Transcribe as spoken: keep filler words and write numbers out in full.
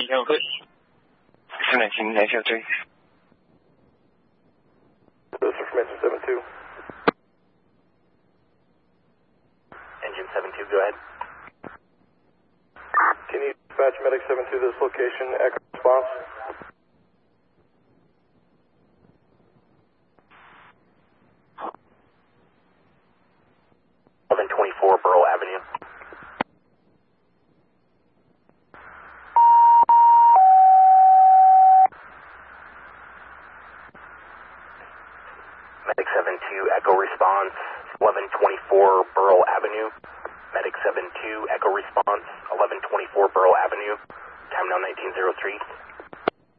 Echo. two nineteen, Echo three. This is from Engine seven two. Engine seven two, go ahead. Can you dispatch Medic seven two to this location, Echo response? eleven twenty-four Burl Avenue. Medic seven two, Echo response, eleven twenty-four Burl Avenue. Medic seven two, Echo response, eleven twenty-four Burl Avenue. Time now nineteen oh three.